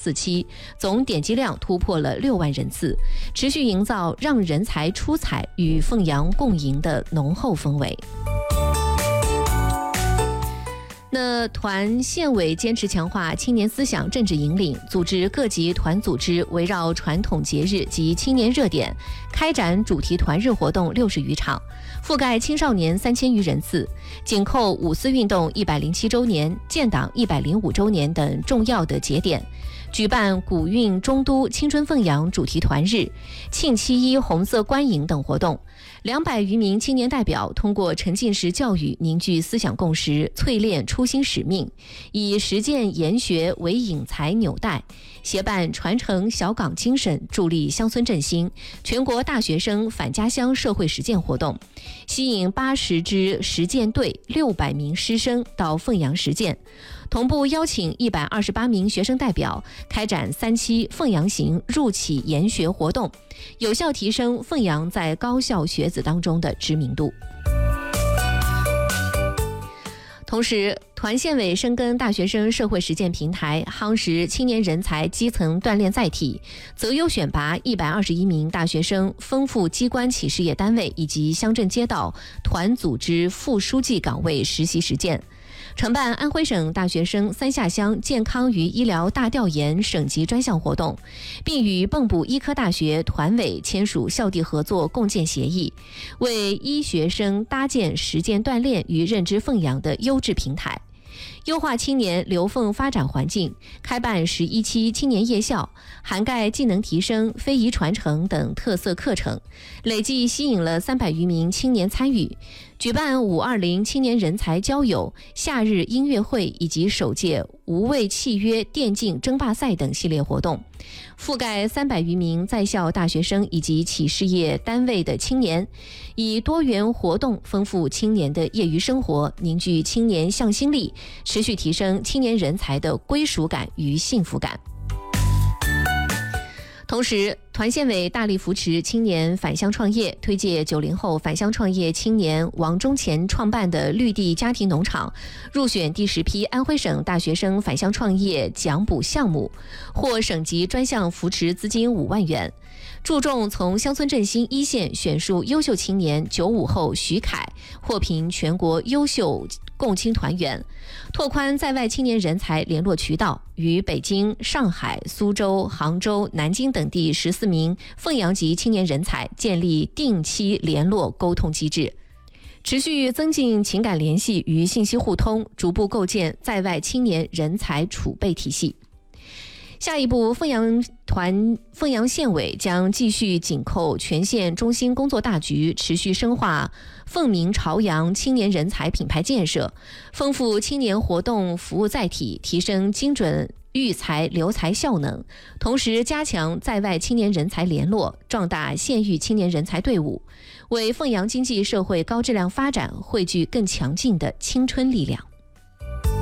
4期，总点击量突破了6万人次，持续营造让人才出彩与凤阳共赢的浓厚氛围。那团县委坚持强化青年思想政治引领，组织各级团组织围绕传统节日及青年热点，开展主题团日活动60余场，覆盖青少年3000余人次，紧扣五四运动107周年、建党105周年等重要的节点，举办古韵中都青春凤阳主题团日、庆7·1红色观影等活动。200余名青年代表通过沉浸式教育凝聚思想共识，淬炼初心使命，以实践研学为引才纽带，协办传承小岗精神，助力乡村振兴全国大学生返家乡社会实践活动，吸引80支实践队600名师生到凤阳实践，同步邀请128名学生代表开展3期凤阳行入企研学活动，有效提升凤阳在高校学子当中的知名度。同时，团县委深耕大学生社会实践平台，夯实青年人才基层锻炼载体，择优选拔121名大学生，丰富机关企事业单位以及乡镇街道团组织副书记岗位实习实践，承办安徽省大学生三下乡健康与医疗大调研省级专项活动，并与蚌埠医科大学团委签署校地合作共建协议，为医学生搭建实践锻炼与认知凤阳的优质平台，优化青年留凤发展环境，开办11期青年夜校，涵盖技能提升、非遗传承等特色课程，累计吸引了300余名青年参与，举办520青年人才交友、夏日音乐会以及首届无畏契约电竞争霸赛等系列活动，覆盖300余名在校大学生以及企事业单位的青年，以多元活动丰富青年的业余生活，凝聚青年向心力，持续提升青年人才的归属感与幸福感。同时，团县委大力扶持青年返乡创业，推介90后返乡创业青年王忠前创办的绿地家庭农场入选第10批安徽省大学生返乡创业奖补项目，获省级专项扶持资金5万元。注重从乡村振兴一线选树优秀青年95后徐凯获评全国优秀共青团员，拓宽在外青年人才联络渠道，与北京、上海、苏州、杭州、南京等地14名凤阳籍青年人才建立定期联络沟通机制，持续增进情感联系与信息互通，逐步构建在外青年人才储备体系。下一步，凤阳县委将继续紧扣全县中心工作大局，持续深化凤鸣朝阳青年人才品牌建设，丰富青年活动服务载体，提升精准育才留才效能，同时加强在外青年人才联络，壮大县域青年人才队伍，为凤阳经济社会高质量发展汇聚更强劲的青春力量。